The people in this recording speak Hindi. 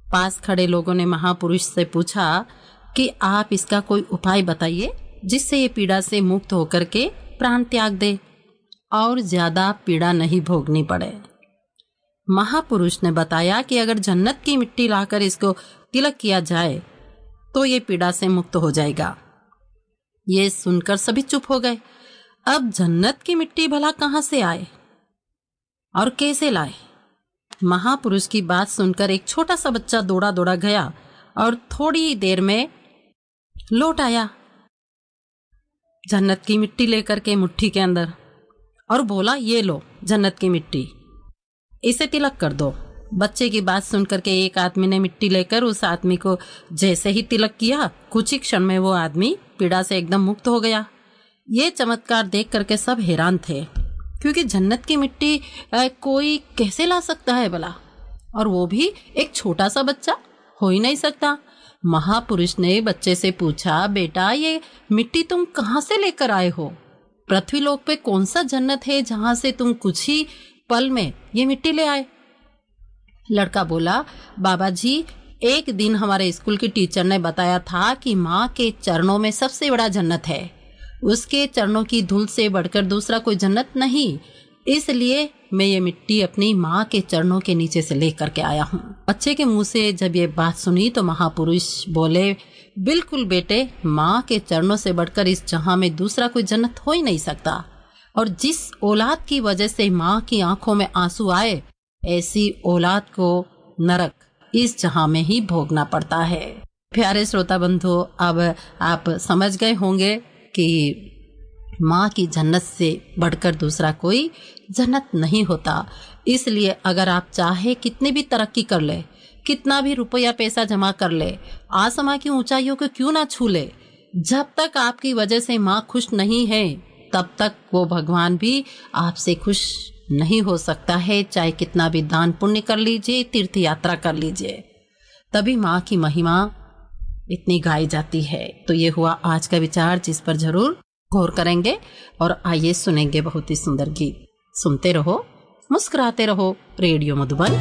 पास खड़े लोगों ने महापुरुष से पूछा कि आप इसका कोई उपाय बताइए जिससे ये पीड़ा से मुक्त होकर के प्राण त्याग दे और ज्यादा पीड़ा नहीं भोगनी पड़े। महापुरुष ने बताया कि अगर जन्नत की मिट्टी लाकर इसको तिलक किया जाए तो ये पीड़ा से मुक्त हो जाएगा। ये सुनकर सभी चुप हो गए। अब जन्नत की मिट्टी भला कहां से आए और कैसे लाए? महापुरुष की बात सुनकर एक छोटा सा बच्चा दौड़ा दौड़ा गया और थोड़ी देर में लौट आया जन्नत की मिट्टी लेकर के मुट्ठी के अंदर और बोला, ये लो जन्नत की मिट्टी, इसे तिलक कर दो। बच्चे की बात सुनकर के एक आदमी ने मिट्टी लेकर उस आदमी को जैसे ही तिलक किया, कुछ ही क्षण में वो आदमी पीड़ा से एकदम मुक्त हो गया। ये चमत्कार देख करके सब हैरान थे, क्योंकि जन्नत की मिट्टी कोई कैसे ला सकता है भला, और वो भी एक छोटा सा बच्चा, हो ही नहीं सकता। महापुरुष ने बच्चे से पूछा, बेटा ये मिट्टी तुम कहाँ से लेकर आए हो? पृथ्वीलोक पे कौन सा जन्नत है जहां से तुम कुछ ही पल में ये मिट्टी ले आए? लड़का बोला, बाबा जी एक दिन हमारे स्कूल की टीचर ने बताया था कि माँ के चरणों में सबसे बड़ा जन्नत है, उसके चरणों की धूल से बढ़कर दूसरा कोई जन्नत नहीं, इसलिए मैं ये मिट्टी अपनी माँ के चरणों के नीचे से लेकर के आया हूँ। बच्चे के मुंह से जब ये बात सुनी तो महापुरुष बोले, बिल्कुल बेटे, माँ के चरणों से बढ़कर इस जहां में दूसरा कोई जन्नत हो ही नहीं सकता, और जिस औलाद की वजह से माँ की आंखों में आंसू आए, ऐसी औलाद को नरक इस जहां में ही भोगना पड़ता है। प्यारे श्रोता बंधु, अब आप समझ गए होंगे कि माँ की जन्नत से बढ़कर दूसरा कोई जन्नत नहीं होता। इसलिए अगर आप चाहे कितनी भी तरक्की कर ले, कितना भी रुपया पैसा जमा कर ले, आसमां की ऊंचाइयों को क्यों ना छू ले, जब तक आपकी वजह से माँ खुश नहीं है तब तक वो भगवान भी आपसे खुश नहीं हो सकता है। चाहे कितना भी दान पुण्य कर लीजिए, तीर्थ यात्रा कर लीजिए, तभी माँ की महिमा इतनी गाई जाती है। तो ये हुआ आज का विचार, जिस पर जरूर गौर करेंगे। और आइए सुनेंगे बहुत ही सुंदर गीत। सुनते रहो, मुस्कुराते रहो। रेडियो मधुबन